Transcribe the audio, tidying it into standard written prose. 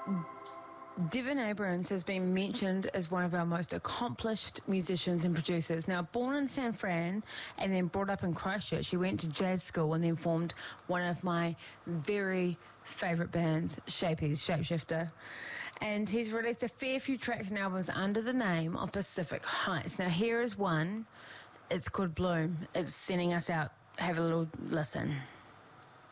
Devin Abrams has been mentioned as one of our most accomplished musicians and producers. Now, born in San Fran and then brought up in Christchurch, he went to jazz school and then formed one of my very favourite bands, Shapeshifter. And he's released a fair few tracks and albums under the name of Pacific Heights. Now, here is one. It's called Bloom. It's sending us out. Have a little listen.